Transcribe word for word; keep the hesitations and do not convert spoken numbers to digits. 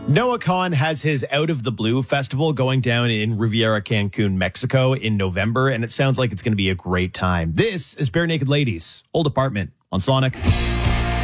Noah Kahan has his Out of the Blue festival going down in Riviera Cancun, Mexico in November, and it sounds like it's going to be a great time. This is Bare Naked Ladies, Old Apartment on Sonic.